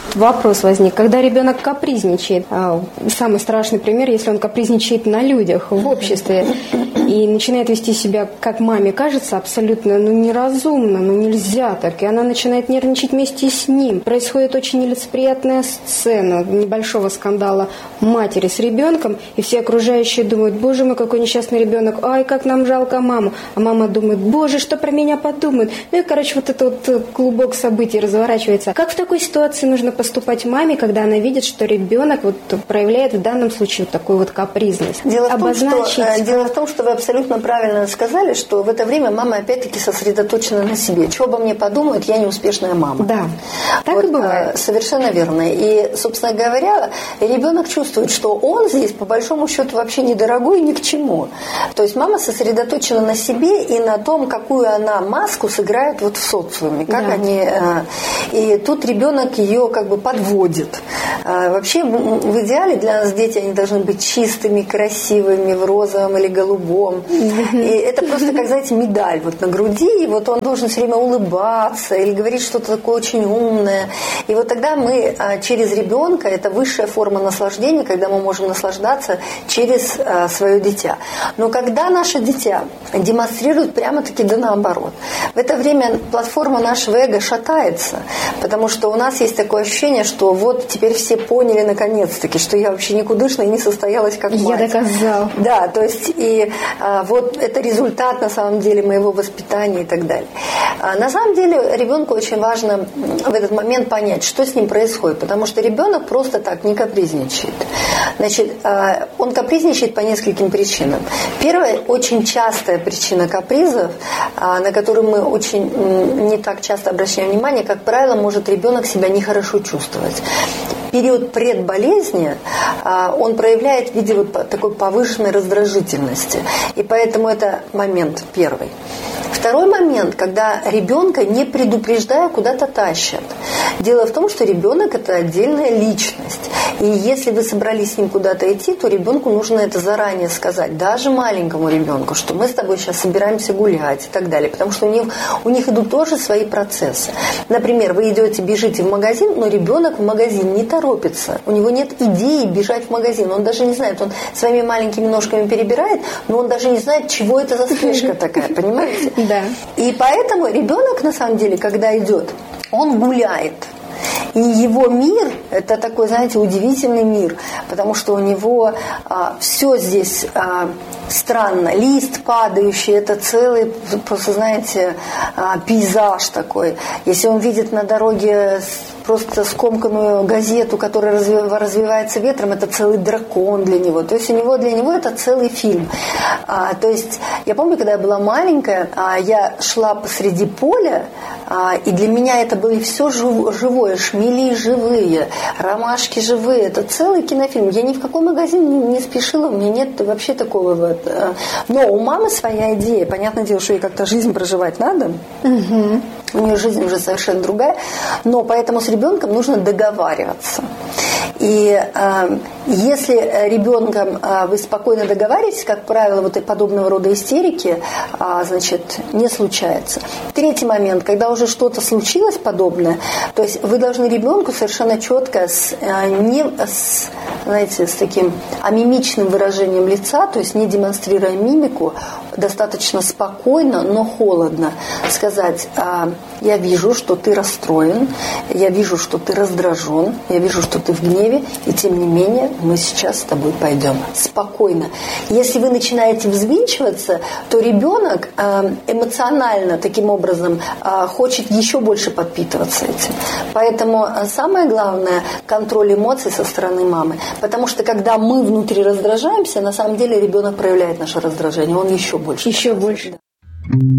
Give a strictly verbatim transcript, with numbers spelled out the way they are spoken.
вопрос возник. Когда ребенок капризничает, самый страшный пример, если он капризничает на людях, в обществе, и начинает вести себя, как маме кажется, абсолютно ну, неразумно, ну нельзя так, и она начинает нервничать вместе с ним. Происходит очень нелицеприятная сцена небольшого скандала матери с ребенком, и все окружающие думают: боже мой, какой несчастный ребенок, ай, как нам жалко маму. А мама думает: боже, что про меня подумают. Ну и, короче, вот это вот клубок событий разворачивается. Как в такой ситуации нужно поступать маме, когда она видит, что ребенок вот проявляет в данном случае вот такую вот капризность? Дело в, том, что, дело в том, что вы абсолютно правильно сказали, что в это время мама опять-таки сосредоточена на себе. Чего обо мне подумают, я неуспешная мама. Да, так вот, и бывает. Совершенно верно. И, собственно говоря, ребенок чувствует, что он здесь, по большому счету, вообще недорогой ни к чему. То есть мама сосредоточена на себе и на том, какую она маску сыграет вот в социуме. Как да. они, и тут ребенок ее как бы подводит. Вообще, в идеале для нас дети, они должны быть чистыми, красивыми, в розовом или голубом. И это просто, как, знаете, медаль вот на груди, и вот он должен все время улыбаться или говорить что-то такое очень умное. И вот тогда мы через ребенка, это высшая форма наслаждения, когда мы можем наслаждаться через свое дитя. Но когда наше дитя демонстрирует прямо-таки да наоборот, в это время платформа нашего эго шатается, потому что у нас есть такое ощущение, что вот теперь все поняли наконец-таки, что я вообще никудышная и не состоялась как мать. Я доказал. Да, то есть и а, вот это результат на самом деле моего воспитания и так далее. А, на самом деле ребенку очень важно в этот момент понять, что с ним происходит, потому что ребенок просто так не капризничает. Значит, а, он капризничает по нескольким причинам. Первая, очень частая причина капризов, а, на которую мы очень не так часто обращаем внимание, как правило, может ребенок себя нехорошо чувствовать. Период предболезни а, он проявляет в виде вот такой повышенной раздражительности. И поэтому это момент первый. Второй момент, когда ребенка, не предупреждая, куда-то тащат. Дело в том, что ребенок – это отдельная личность. И если вы собрались с ним куда-то идти, то ребенку нужно это заранее сказать, даже маленькому ребенку, что мы с тобой сейчас собираемся гулять и так далее. Потому что у них, у них идут тоже свои процессы. Например, вы идете, бежите в магазин, но ребенок в магазин не торопится. У него нет идеи бежать в магазин. Он даже не знает, он своими маленькими ножками перебирает, но он даже не знает, чего это за спешка такая, понимаете? Да. И поэтому ребенок, на самом деле, когда идет, он гуляет. И его мир – это такой, знаете, удивительный мир, потому что у него а, все здесь а, странно. Лист падающий – это целый, просто, знаете, а, пейзаж такой. Если он видит на дороге просто скомканную газету, которая развивается ветром, это целый дракон для него. То есть у него, для него это целый фильм. А, то есть я помню, когда я была маленькая, а, я шла посреди поля, а, и для меня это было все жив, живое, шмели живые, ромашки живые. Это целый кинофильм. Я ни в какой магазин не, не спешила, у меня нет вообще такого вот. Но у мамы своя идея. Понятное дело, что ей как-то жизнь проживать надо. Угу. У нее жизнь уже совершенно другая. Но поэтому с ребенком нужно договариваться. И э, если ребенком э, вы спокойно договариваетесь, как правило, вот подобного рода истерики, э, значит, не случается. Третий момент, когда уже что-то случилось подобное, то есть вы должны ребенку совершенно четко, с, э, не с, знаете, с таким амимичным выражением лица, то есть не демонстрируя мимику, достаточно спокойно, но холодно сказать: э, я вижу, что ты расстроен, я вижу, что ты раздражен, я вижу, что ты в гневе, и тем не менее мы сейчас с тобой пойдем спокойно. Если вы начинаете взвинчиваться, то ребенок эмоционально таким образом хочет еще больше подпитываться этим. Поэтому самое главное – контроль эмоций со стороны мамы. Потому что когда мы внутри раздражаемся, на самом деле ребенок проявляет наше раздражение, он еще больше. Еще больше.